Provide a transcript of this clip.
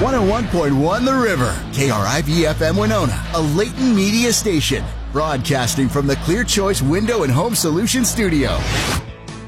101.1 The River, KRIV-FM Winona, a Leighton Media station, broadcasting from the Clear Choice Window and Home Solutions Studio.